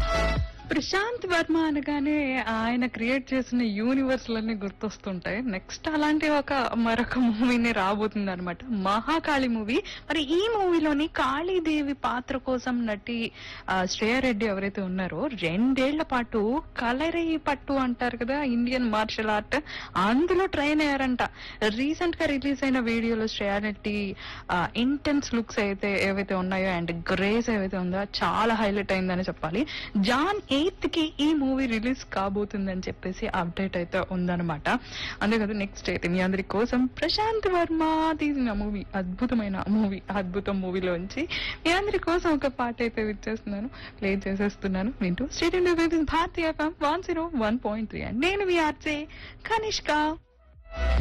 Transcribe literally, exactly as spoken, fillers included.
ప్రశాంత్ వర్మ అనగానే ఆయన క్రియేట్ చేసిన యూనివర్స్ లన్నీ గుర్తొస్తుంటాయి. నెక్స్ట్ అలాంటి ఒక మరొక మూవీని రాబోతుంది అనమాట, మహాకాళి మూవీ. మరి ఈ మూవీలోని కాళీదేవి పాత్ర కోసం నటి ఆ, శ్రేయారెడ్డి ఎవరైతే ఉన్నారో రెండేళ్ల పాటు కలరి పట్టు అంటారు కదా, ఇండియన్ మార్షల్ ఆర్ట్, అందులో ట్రైన్ అయ్యారంట. రీసెంట్ గా రిలీజ్ అయిన వీడియోలో శ్రేయారెడ్డి ఇంటెన్స్ లుక్స్ అయితే ఏవైతే ఉన్నాయో అండ్ గ్రేస్ ఏవైతే ఉందో చాలా హైలైట్ అయిందని చెప్పాలి. జాన్ ఎయిత్ కి ఈ మూవీ రిలీజ్ కాబోతుందని చెప్పేసి అప్డేట్ అయితే ఉందన్నమాట. అంతే కదా, నెక్స్ట్ అయితే మీ అందరి కోసం ప్రశాంత్ వర్మ తీసిన మూవీ, అద్భుతమైన మూవీ, అద్భుతం మూవీలోంచి మీ అందరి కోసం ఒక పాట అయితే విచ్చేస్తున్నాను, ప్లే చేసేస్తున్నాను. వింటూ state Bharatiya one zero one point three and నేను మీ ఆర్జే కనిష్క.